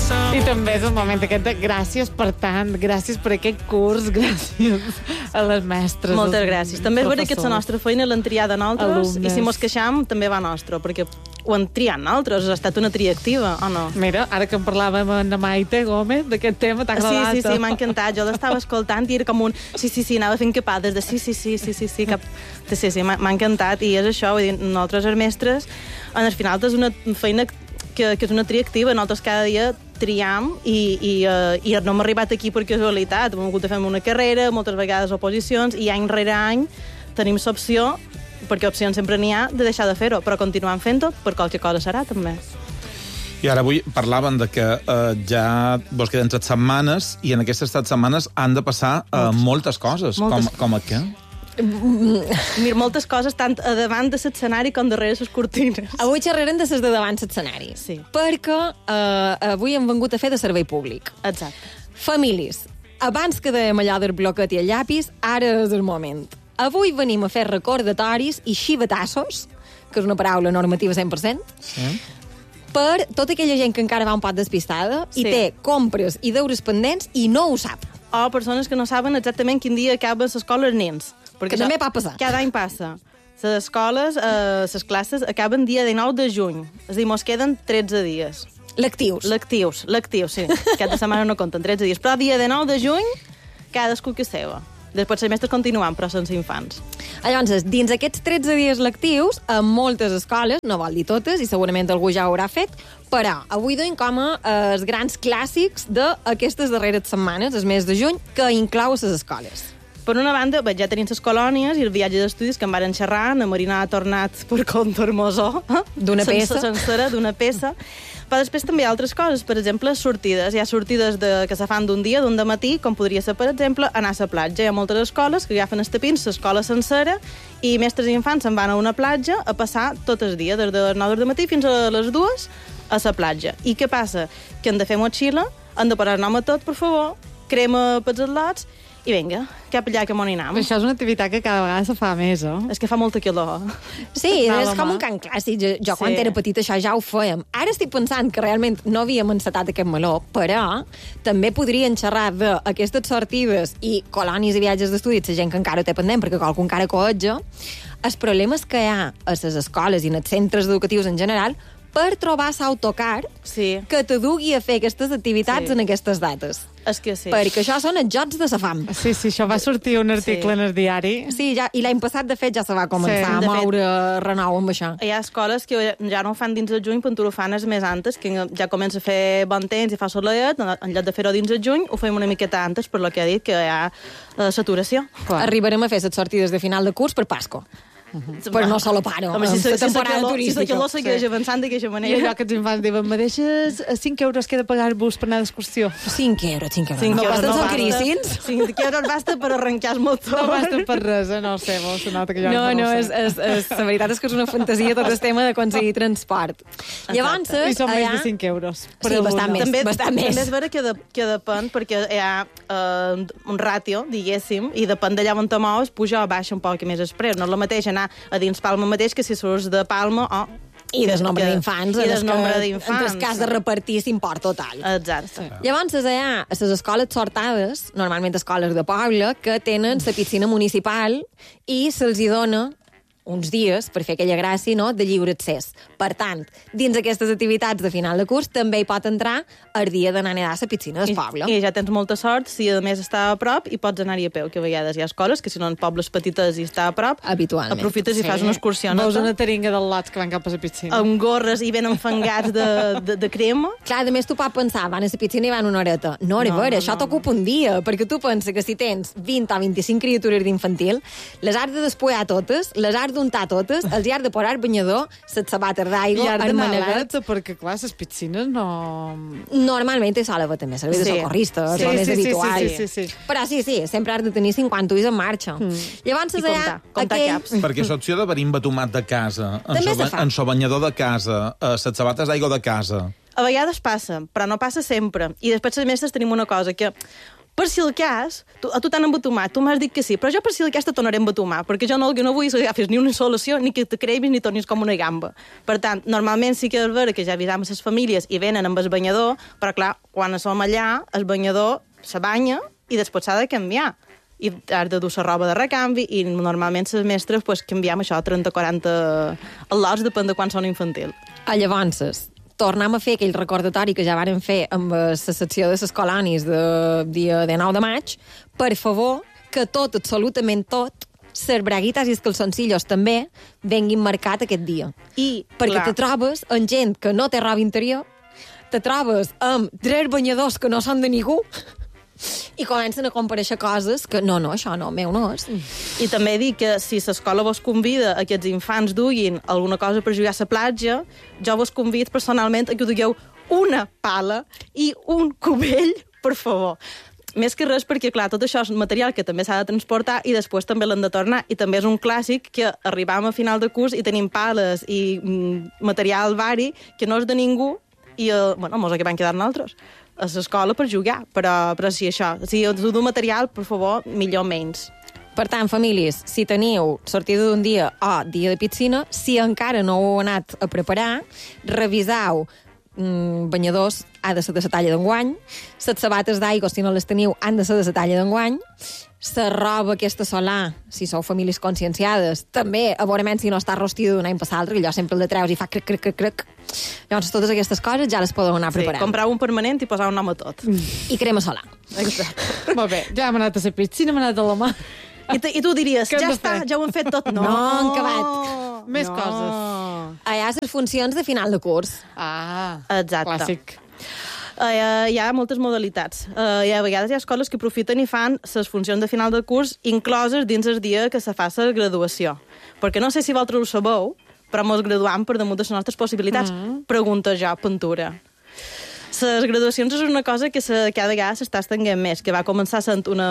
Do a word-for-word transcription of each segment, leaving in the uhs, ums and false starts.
I també és el moment aquest de gràcies per tant, gràcies per aquest curs, gràcies a les mestres. Moltes gràcies. També és veritat que és la nostra feina, l'han triat a nosaltres, i si mos queixam també va nostre, perquè ho han triat nosaltres, ha estat una tria activa, o no? Mira, ara que en parlàvem amb la Maite Gómez d'aquest tema, t'ha agradat? Sí, sí, sí, m'ha encantat. Jo l'estava escoltant i era com un... Sí, sí, sí, anava fent capades de sí, sí, sí, sí, sí, sí, cap... sí, sí, m'ha encantat. I és això, vull dir, nosaltres, els mestres, en el final és una feina que, que és una tria activa. Nosaltres cada dia triam i, i, uh, i no hem arribat aquí per casualitat. Hem hagut de fer una carrera, moltes vegades oposicions, i any rere any tenim l'opció, perquè opcions sempre n'hi ha, de deixar de fer-ho, però continuem fent-ho per qualque cosa serà, també. I ara avui parlaven de que eh, ja vos queden set setmanes i en aquestes set setmanes han de passar eh, moltes coses. Moltes. Com, com a què? Mira, moltes coses, tant a davant de l'escenari com darrere les cortines. Avui xerrarem de les de davant l'escenari. Sí. Perquè eh, avui hem vengut a fer de servei públic. Exacte. Famílies, abans que dèiem allò del bloquet i el llapis, ara és el moment. Avui venim a fer recordatoris i xivatassos, que és una paraula normativa cent per cent, Sí. per tota aquella gent que encara va un poc despistada Sí. i té compres i deures pendents i no ho sap. O persones que no saben exactament quin dia acaben l'escola els nens. Que també pot passar. Cada any passa. Les escoles, eh, les classes, acaben dia dinou de juny. És a dir, mos queden tretze dies. Lectius. Lectius, lectius, sí. Cada setmana no compten tretze dies. Però dia dinou de juny, cadascú que seva. Després els mestres continuen, però sense infants. Llavors, dins aquests tretze dies lectius, a moltes escoles, no vol dir totes, i segurament algú ja ho haurà fet, però avui donem com a eh, els grans clàssics d'aquestes darreres setmanes, el mes de juny, que inclou a les escoles. Per una banda, bé, ja tenim les colònies i el viatge d'estudis que en varen xerrar, la Marina ha tornat per compte hermosó. Eh? D'una peça. Sencera, d'una peça. Però després també hi ha altres coses, per exemple, sortides. Hi ha sortides de, que se fan d'un dia, d'un dematí, com podria ser, per exemple, anar a la platja. Hi ha moltes escoles que agafen els tapins, l'escola sencera, i mestres i infants se'n van a una platja a passar tot el dia, des de les nou del matí fins a les dues, a la platja. I què passa? Que hem de fer motxilla, hem de posar nom a tot, per favor, crema pels atlots, i vinga, cap allà que m'on hi anem. Això és una activitat que cada vegada se fa més, eh? És que fa molta calor. Sí, Val, és home. com un cant clàssic. Jo, jo quan Sí. era petita això ja ho fèiem. Ara estic pensant que realment no havíem encetat aquest meló, però també podrien xerrar d'aquestes sortides i colònies i viatges d'estudi, la gent que encara ho té pendent, perquè qualcú encara coetja, els problemes que hi ha a les escoles i en els centres educatius en general per trobar l'autocar Sí. que te dugui a fer aquestes activitats Sí. en aquestes dates. És que sí. Perquè això són els jocs de la fam. Sí, sí, això va sortir un article Sí. en el diari. Sí, ja, i l'any passat, de fet, ja se va començar Sí, a de fet. moure renou amb això. Hi ha escoles que ja no ho fan dins el juny, però ho fan els més antes, que ja comença a fer bon temps i fa soledat, en lloc de fer-ho dins el juny, ho fem una miqueta antes, per lo que ha dit, que hi ha eh, saturació. Clar. Arribarem a fer les sortides de final de curs per Pasco. Però no se la paro. Home, si amb la la temporada calor, si turística. la calor segueix Sí. avançant d'aquesta I manera... allò que els infants diuen, me deixes a cinc euros que he de pagar-vos per anar d'excursió? cinc euros, cinc euros. Cinc no euros costen no són basta. caríssims. cinc euros basta per arrencar el motor. No basta per res, eh? No ho sé, vos, se nota que jo No, no, no, ho és, sé. és, és, la veritat és que és una fantasia tot el tema d'aconseguir transport. Llavors, I són més allà... de cinc euros. per Sí, alumne. bastant més. També, bastant més. també és vera que, de, que depèn, perquè hi ha eh, un ràtio, diguéssim, i depèn d'allà on te mous, puja o baixa un poc més després. No és el mateix anar a dins Palma mateix que si surts de Palma o... I del nombre que- d'infants. I en del el que- nombre En d'infants. el cas de repartir l'import total. Exacte. Llavors, allà, a les escoles sortades, normalment escoles de poble, que tenen la piscina municipal i se'ls hi dona uns dies per fer aquella gràcia, no?, de lliure accés. Per tant, dins aquestes activitats de final de curs també hi pot entrar el dia d'anar a nedar a la piscina del poble. I, I ja tens molta sort si a més està a prop i pots anar-hi a peu, que a vegades hi ha escoles que si no en pobles petites i està a prop, Habitualment. aprofites i Sí. fas una excursió. Veus una taringa de lots que van cap a la piscina. amb gorres i ben enfangats de, de, de crema. Clar, a més tu pots pensar, van a la piscina i van una horeta. No, a No, veure, no, això no, t'ocupa un dia, perquè tu penses que si tens vint o vint-i-cinc criatures d'infantil, les has de despullar totes, les has d'untar totes, els hi has de posar banyador, les sabates I d'aigua, has el d'anar maneguet... alerta, perquè, clar, les piscines no... Normalment hi sol haver també servei de Sí. socorristes, Sí, o més sí, sí, habitual. sí, sí, sí, sí. Però sí, sí, sempre has de tenir cinquanta ulls en marxa. Mm. Llavors, I allà, comptar, comptar aquell... caps. Perquè l'opció de verim batumat de casa, en També so, se fa. en so banyador de casa, eh, les sabates d'aigua de casa... A vegades passa, però no passa sempre. I després, a més, tenim una cosa que per si el cas, tu, a tu t'han embatumat, tu m'has dit que sí, però jo per si el cas te tornaré a embatumar, perquè jo no, jo no vull que agafis ni una solució, ni que te crevis ni tornis com una gamba. Per tant, normalment sí que és vera que ja avisam les famílies i venen amb el banyador, però clar, quan som allà, el banyador se banya i després s'ha de canviar. I has de dur la roba de recanvi i normalment les mestres pues, canviem això trenta o quaranta al·lots, depèn de quan són infantil. A llavors, tornem a fer aquell recordatori que ja vàrem fer amb la secció de les colonis de dia dinou de maig, per favor, que tot, absolutament tot, les braguites i els calçoncillos també venguin marcat aquest dia. I, perquè clar, te trobes amb gent que no té roba interior, te trobes amb tres banyadors que no són de ningú, i comencen a compareixer coses que no, no, això no, meu no és. I també dic que si l'escola vos convida a que els infants duguin alguna cosa per jugar a la platja, jo vos convido personalment a que dugueu una pala i un cubell, per favor. Més que res perquè, clar, tot això és material que també s'ha de transportar i després també l'hem de tornar. I també és un clàssic que arribam a final de curs i tenim pales i mm, material vari que no és de ningú i, eh, bueno, mos acabem quedant nosaltres a l'escola per jugar, però, però sí, això. Si us du material, per favor, millor menys. Per tant, famílies, si teniu sortida d'un dia o dia de piscina, si encara no ho heu anat a preparar, revisau mm, banyadors, ha de ser de la talla d'enguany, les sabates d'aigua, si no les teniu, han de ser de la talla d'enguany, la roba aquesta solar, si sou famílies conscienciades, també, a veure si no està rostida d'un any per l'altre, allò sempre el de treus i fa crec, crec, crec, crec. Llavors, totes aquestes coses ja les podeu anar preparant. Sí, comprar un permanent i posar un nom a tot. I crema solar. Exacte. Molt bé, ja hem anat a la piscina, hem anat a la mà. I, te, I tu diries, Què hem ja de està, fer? ja ho hem fet tot. No, No, han acabat. Més no. coses. Allà les funcions de final de curs. Ah, Exacte. clàssic. Uh, hi ha moltes modalitats. Uh, hi ha, a vegades hi ha escoles que aprofiten i fan les funcions de final de curs incloses dins el dia que se fa la graduació. Perquè no sé si vosaltres ho sabeu, però mos graduam per damunt de les nostres possibilitats. Mm. Pregunta jo, pintura. Les graduacions és una cosa que se, cada vegada s'està estenguent més, que va començar sent una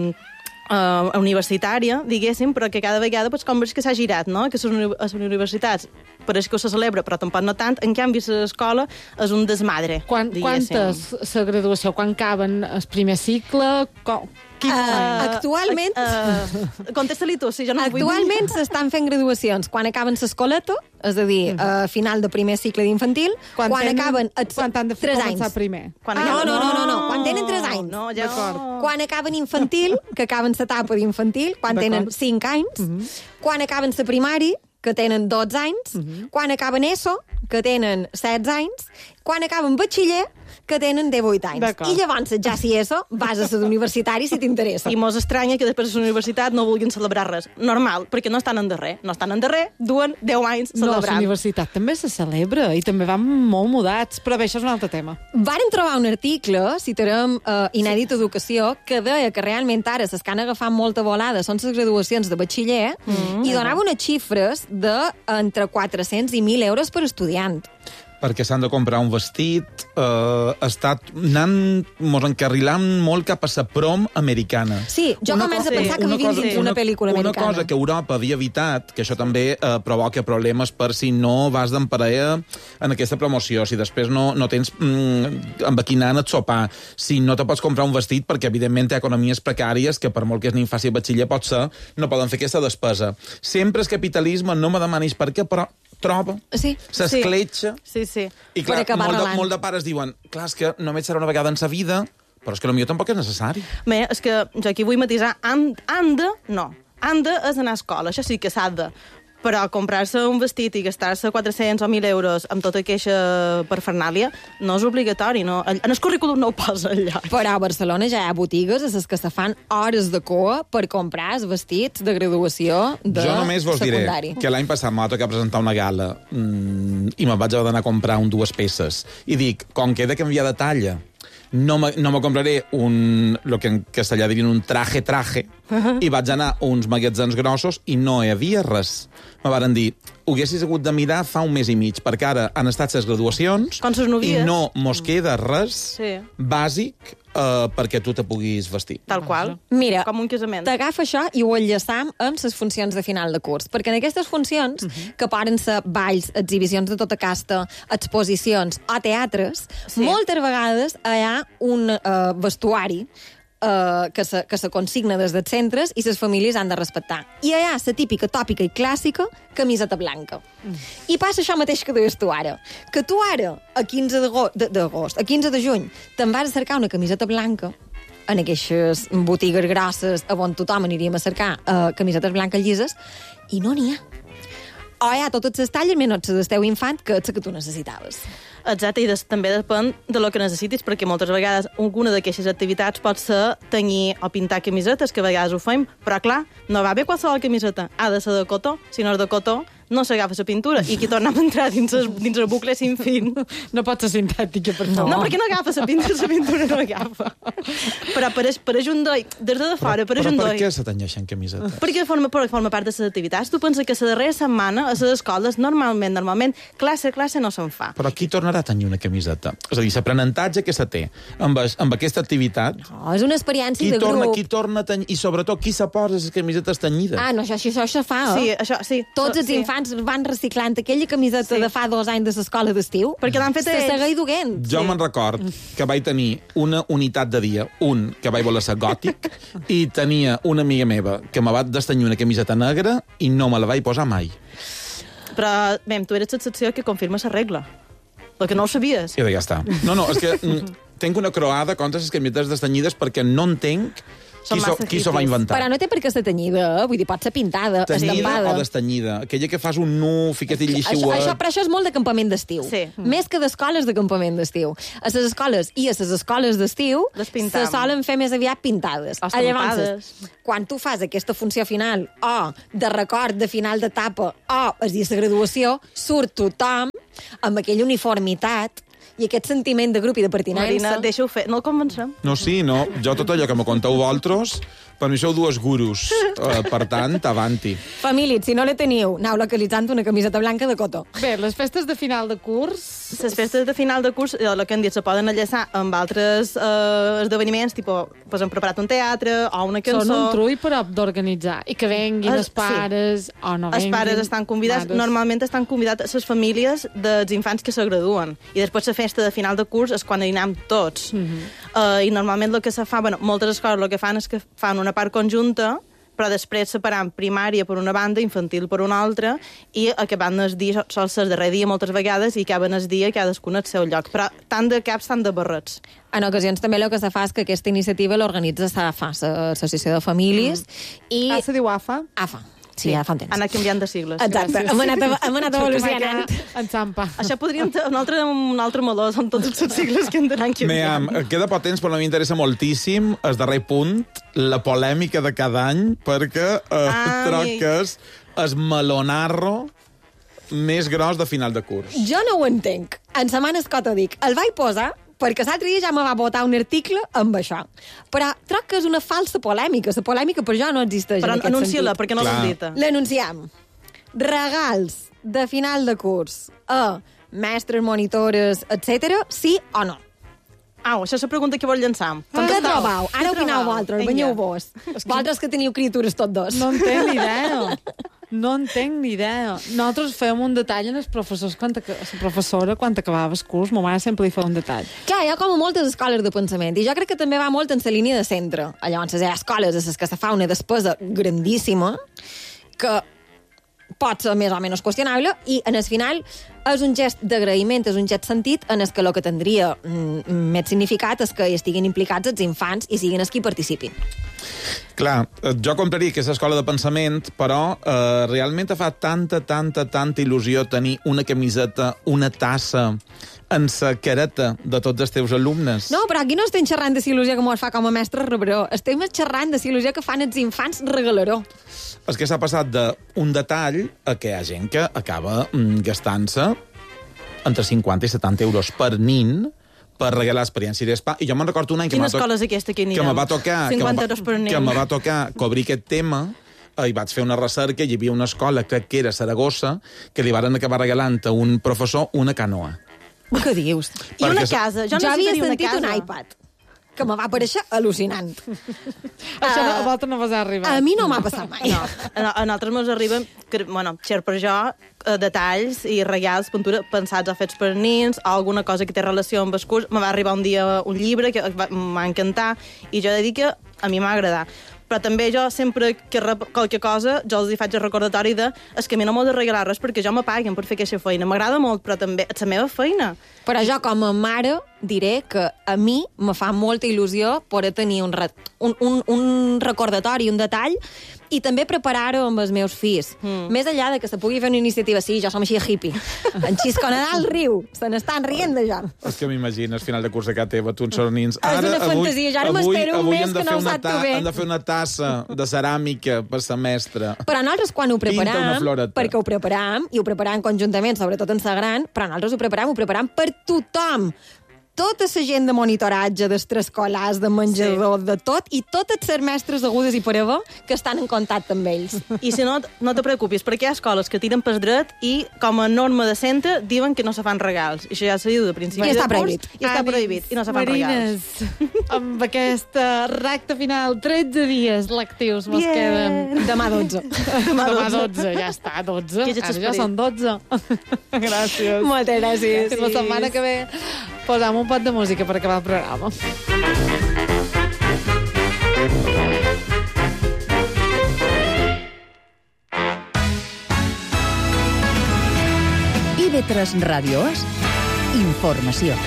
uh, universitària, diguéssim, però que cada vegada pues, com veig que s'ha girat, no? Que les uni universitats pareix que se celebra, però tampoc no tant. En canvi, l'escola és un desmadre. Quan, quantes la graduació? Quan caben el primer cicle? Com, quin Uh, any? actualment... Uh, Contesta-li tu, si jo no ho vull dir. Actualment s'estan fent graduacions quan acaben l'escoleta, és a dir, a final de primer cicle d'infantil, quan, quan tenen- acaben els Quan han de tres començar anys. primer? Quan Ah, acaben- no, no, no, no, quan tenen tres anys. No, ja D'acord. no. Quan acaben infantil, que acaben l'etapa d'infantil, quan D'acord. tenen cinc anys, quan acaben la primari, que tenen dotze anys, quan acaben ESO, que tenen setze anys, quan acaben batxiller, que tenen divuit anys. D'acord. I llavors, ja si ESO, vas a ser d'universitari si t'interessa. I mos estranya que després de la universitat no vulguin celebrar res. Normal, perquè no estan en darrer. No estan en darrer, duen deu anys No, la celebrant. universitat també se celebra i també van molt mudats, però bé, això és un altre tema. Varen trobar un article, citarem uh, Inèdit Educació, que deia que realment ara les que han agafat molta volada són les graduacions de batxiller mm, i donava unes xifres de entre quatre-cents i mil euros per estudiant. Perquè s'han de comprar un vestit, eh, ha estat anant, mos encarrilant molt cap a la prom americana. Sí, jo Una començo cosa- a pensar que una vivim cosa- dins una pel·lícula americana. Una cosa que Europa havia evitat, que això també eh, provoca problemes per si no vas d'emparella en aquesta promoció, si després no, no tens mm, embaquinant et sopar, si no te pots comprar un vestit, perquè evidentment té economies precàries que per molt que es nin faci batxiller pot ser, no poden fer aquesta despesa. Sempre és capitalisme, no me demanis per què, però troba, Sí. s'escletxa, Sí, sí. i clar, Per acabar molt de, relant. molt de pares diuen, clar, és que només serà una vegada en sa vida, però és que potser tampoc és necessari. Bé, és que jo aquí vull matisar, han, han de, no. Han de és anar a escola, això sí que s'ha de. Però comprar-se un vestit i gastar-se quatre-cents o mil euros amb tota aquesta parfernàlia no és obligatori, no. En el currículum no ho posa allà. Però a Barcelona ja hi ha botigues a les que se fan hores de cua per comprar els vestits de graduació de Jo només vos secundari. diré que l'any passat m'ha tocat presentar una gala mmm, i me vaig haver d'anar a comprar un dues peces. I dic, com que he de canviar de talla, no me, no me compraré un, lo que en castellà dirien un traje-traje, i vaig anar a uns magatzems grossos i no hi havia res. Me varen dir, ho haguessis hagut de mirar fa un mes i mig, perquè ara han estat les graduacions Com ses novies. i no mos queda res Sí. bàsic eh, perquè tu te puguis vestir. Tal qual. Mira, Com un casament. t'agafa això i ho enllaçam amb les funcions de final de curs, perquè en aquestes funcions, uh -huh. que poden ser balls, exhibicions de tota casta, exposicions o teatres, Sí. moltes vegades hi ha un uh, vestuari eh, que, se, que se consigna des dels centres i les famílies han de respectar. I hi ha la típica, tòpica i clàssica camiseta blanca. Mm. I passa això mateix que deies tu ara. Que tu ara, a quinze d'agost, a quinze de juny, te'n vas a cercar una camiseta blanca en aquestes botigues grosses on tothom aniríem a cercar uh, camisetes blanques llises, i no n'hi ha. O hi ha totes les talles, menys les del teu infant, que és la que tu necessitaves. Exacte, i des, també depèn de lo que necessitis, perquè moltes vegades alguna d'aquestes activitats pot ser tenyir o pintar camisetes, que a vegades ho fem, però clar, no va bé qualsevol camiseta. Ha de ser de cotó, si no és de cotó, no s'agafa la pintura. I aquí tornem a entrar dins el, dins el bucle sin fin. No pot ser sintètica, per favor. No, perquè no agafa la pintura, la pintura no agafa. Però per, per ajuntar, des de fora, per ajuntar... Però per què se tenyeixen camisetes? Perquè forma, perquè forma part de les activitats. Tu penses que la darrera setmana a les escoles, normalment, normalment, classe a classe no se'n fa. Però qui tornarà a tenyir una camiseta? És a dir, l'aprenentatge que se té amb, amb aquesta activitat... No, és una experiència qui de torna, grup. Qui torna a tenyir... I sobretot, qui se posa les camisetes tenyides? Ah, no, això, això, això fa, eh? Sí, això, sí. Tots els sí. infants van reciclant aquella camiseta Sí. de fa dos anys de l'escola d'estiu. Perquè l'han fet Se ells. segueix duent. Jo Sí. me'n record que vaig tenir una unitat de dia, un que vaig voler ser gòtic, i tenia una amiga meva que me va destenyir una camiseta negra i no me la vaig posar mai. Però, bé, tu eres l'excepció que confirma la regla. El que no ho sabies. I ja està. No, no, és que mm, tinc una croada contra les camisetes destenyides perquè no entenc Són qui s'ho massa qui s'ho va hippies. inventar. Però no té per què ser tenyida, eh? Vull dir, pot ser pintada, Tenyida estampada. o destenyida? Aquella que fas un nu, fiques i Això, llixiuet... això, però això és molt de campament d'estiu. Sí. Més que d'escoles de campament d'estiu. A les escoles i a les escoles d'estiu Les se pintam. solen fer més aviat pintades. O Ah, llavors, estampades. quan tu fas aquesta funció final, o de record de final d'etapa, o el dia de graduació, surt tothom amb aquella uniformitat i aquest sentiment de grup i de pertinença. Marina, deixa-ho fer. No el convencem. No, sí, no. Jo tot allò que me conteu vosaltres, per mi sou dues gurus. Uh, per tant, avanti. Família, si no la teniu, aneu localitzant una camiseta blanca de cotó. Bé, les festes de final de curs... Les festes de final de curs, el que hem dit, se poden enllaçar amb altres eh, esdeveniments, tipus, pues, hem preparat un teatre o una cançó. Són un trull per d'organitzar. I que venguin Es- els pares o no Els venguin. pares estan convidats, mares. normalment estan convidats les famílies dels infants que se graduen. I després la festa de final de curs és quan hi anem tots. Mm -hmm. uh, I normalment el que se fa, bueno, moltes escoles el que fan és que fan una part conjunta, però després separant primària per una banda, infantil per una altra, i acabant el dia, sol ser el darrer dia moltes vegades, i acaben el dia cadascun al seu lloc. Però tant de caps, tant de barrets. En ocasions també el que se fa és que aquesta iniciativa l'organitza SAFA, l'Associació de Famílies, mm. i... Ah, se diu A F A? AFA. Sí, ja fa un temps. Ha anat canviant de sigles. Exacte, Gràcies. hem anat, hem anat evolucionant. En Sampa. Això podríem... ter- Un altre, un altre meló, són tots els sigles que hem d'anar canviant. Meam, queda poc temps, però a mi m'interessa moltíssim el darrer punt, la polèmica de cada any, perquè eh, Ah, troc amic. que és el melonarro més gros de final de curs. Jo no ho entenc. En setmana escota dic, el vaig posar perquè l'altre dia ja me va votar un article amb això. Però troc que és una falsa polèmica. La polèmica per jo no existeix Però en aquest anuncia-la, sentit. perquè no l'has Clar. dita. L'anunciem. Regals de final de curs a mestres, monitores, etcètera, sí o no? Au, això és la pregunta que vol llançar. Què trobau? Ara Què opineu trobau? vosaltres, Vinga. veniu vos. Vosaltres que teniu criatures tots dos. No en tenc ni idea. No en tenc ni idea. Nosaltres fèiem un detall en els professors, quan ac- la professora, quan acabava el curs, ma mare sempre li feia un detall. Clar, hi ha com moltes escoles de pensament, i jo crec que també va molt en la línia de centre. Llavors, hi ha escoles a les que se fa una despesa grandíssima, que pot ser més o menys qüestionable, i en el final és un gest d'agraïment, és un gest sentit en el que el que tindria mm, més significat és que hi estiguin implicats els infants i siguin els qui participin. Clar, eh, jo compraria aquesta escola de pensament, però eh, realment fa tanta, tanta, tanta il·lusió tenir una camiseta, una tassa en sa careta de tots els teus alumnes. No, però aquí no estem xerrant de la il·lusió que mos fa com a mestre rebró, estem xerrant de la il·lusió que fan els infants regalaró. És que s'ha passat d'un detall a que hi ha gent que acaba mm, gastant-se entre cinquanta i setanta euros per nin per regalar experiència d'espa. I jo me'n recordo un any que Quina m'ha to- escola és aquesta que que anirem? me va tocar... que me cinquanta va- euros per nen. Que me va tocar cobrir aquest tema eh, i vaig fer una recerca i hi havia una escola, crec que era a Saragossa, que li varen acabar regalant a un professor una canoa. Què dius? I una Perquè- casa. Jo, Jo havia necessitaria una sentit casa. un iPad. que me va parèixer al·lucinant. Això no, a vosaltres no vas arribar. A mi no m'ha passat mai. No, a, a nosaltres ens arriben, que, bueno, xer per jo, eh, detalls i regals, pintura, pensats o fets per nins, o alguna cosa que té relació amb el curs. Me va arribar un dia un llibre que m'ha encantat, i jo he de dir que a mi m'ha agradat. Però també jo, sempre que rep qualque cosa, jo els hi faig el recordatori de és que a mi no m'ho de regalar res perquè jo me paguen per fer aquesta feina. M'agrada molt, però també és la meva feina. Però jo, com a mare, diré que a mi me fa molta il·lusió poder tenir un, re un, un, un recordatori, un detall, i també preparar-ho amb els meus fills. Mm. Més enllà de que se pugui fer una iniciativa, sí, jo som així hippie. En Xisco Nadal riu, se n'estan rient de jo. És que m'imagines, final de curs de casa teva, tu ens són nins. És una fantasia, jo ara m'espero un mes que no ho sap tu bé. Hem de fer una tassa de ceràmica per semestre. Però nosaltres quan ho preparam, perquè ho preparam, i ho preparam conjuntament, sobretot en sa gran, però nosaltres ho preparam, ho preparam per tothom. Tota la gent de monitoratge, d'extraescolars, de menjador, sí. de tot, i totes les mestres agudes i per haver que estan en contacte amb ells. I si no, no te preocupis, perquè hi ha escoles que tiren pel dret i, com a norma de centre, diuen que no se fan regals. I això ja s'ha dit de principi. I està prohibit. I està prohibit, i no se fan Marines, regals. Amb aquesta recta final, tretze dies lectius mos queden. Demà dotze. Demà dotze, ja està, dotze. Ara ja són dotze. Gràcies. Moltes gràcies. Fins la setmana que ve posam un pot de música per acabar el programa. I ve tres Ràdio és informació.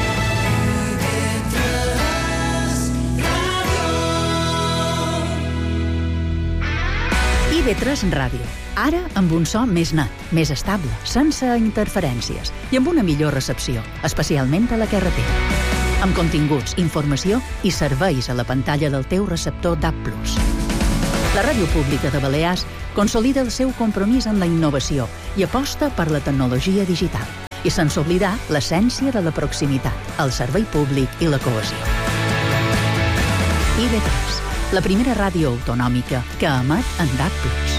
I ve tres Ràdio. Ara amb un so més net, més estable, sense interferències i amb una millor recepció, especialment a la carretera. Amb continguts, informació i serveis a la pantalla del teu receptor D A B plus. La Ràdio Pública de Balears consolida el seu compromís amb la innovació i aposta per la tecnologia digital. I sense oblidar l'essència de la proximitat, el servei públic i la cohesió. I ve tres, la primera ràdio autonòmica que emet en D A B plus.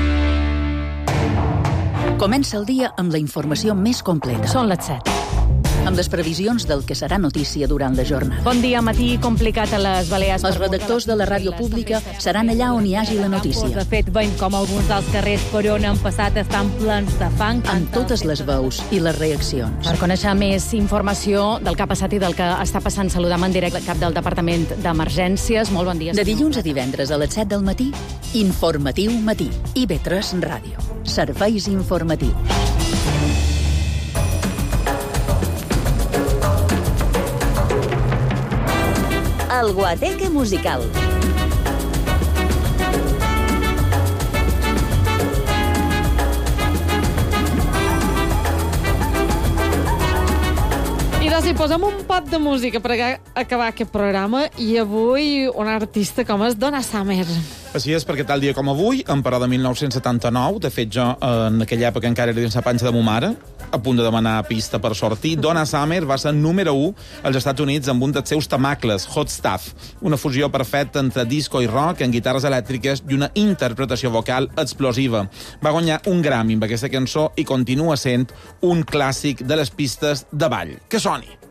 Comença el dia amb la informació més completa. Són les set. Amb les previsions del que serà notícia durant la jornada. Bon dia, matí complicat a les Balears. Els redactors de la ràdio pública seran allà on hi hagi la notícia. De fet, veiem com alguns dels carrers per on han passat estan plens de fang. Amb totes les veus i les reaccions. Per conèixer més informació del que ha passat i del que està passant, saludam en directe el cap del Departament d'Emergències. Molt bon dia. De dilluns a divendres a les set del matí, Informatiu Matí. I ve tres Ràdio. Serveis informatius. El Guateque Musical. I doncs hi posem un pot de música per acabar aquest programa, i avui un artista com és Donna Summer. Així és, perquè tal dia com avui, en però de mil nou-cents setanta-nou, de fet jo en aquella època encara era dins la panxa de ma mare, a punt de demanar pista per sortir, Donna Summer va ser número u als Estats Units amb un dels seus temacles, Hot Stuff, una fusió perfecta entre disco i rock en guitarres elèctriques i una interpretació vocal explosiva. Va guanyar un Grammy amb aquesta cançó i continua sent un clàssic de les pistes de ball. Que soni!